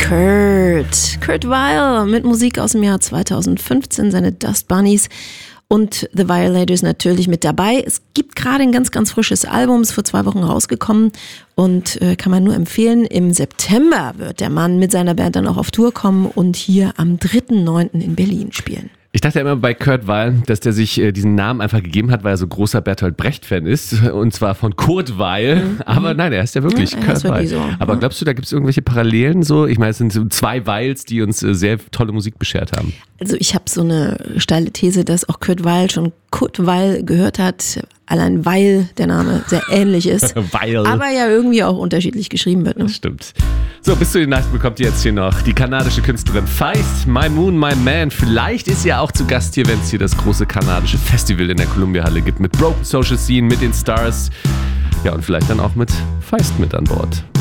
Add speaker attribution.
Speaker 1: Kurt Weill mit Musik aus dem Jahr 2015, seine Dust Bunnies und The Violators natürlich mit dabei. Es gibt gerade ein ganz, ganz frisches Album, ist vor 2 Wochen rausgekommen und kann man nur empfehlen. Im September wird der Mann mit seiner Band dann auch auf Tour kommen und hier am 3.9. in Berlin spielen.
Speaker 2: Ich dachte ja immer bei Kurt Weill, dass der sich diesen Namen einfach gegeben hat, weil er so großer Bertolt Brecht-Fan ist. Und zwar von Kurt Weill. Aber nein, er ist ja wirklich Kurt Weill. So. Aber glaubst du, da gibt es irgendwelche Parallelen so? Ich meine, es sind so 2 Weils, die uns sehr tolle Musik beschert haben.
Speaker 1: Also ich habe so eine steile These, dass auch Kurt Weill schon Kurt Weill gehört hat. Allein weil der Name sehr ähnlich ist.
Speaker 2: Weil.
Speaker 1: Aber ja irgendwie auch unterschiedlich geschrieben wird. Ne?
Speaker 2: Das stimmt. So, bis zu den Nachrichten bekommt ihr jetzt hier noch die kanadische Künstlerin Feist, My Moon, My Man. Vielleicht ist sie ja auch zu Gast hier, wenn es hier das große kanadische Festival in der Columbia-Halle gibt. Mit Broken Social Scene, mit den Stars. Ja, und vielleicht dann auch mit Feist mit an Bord.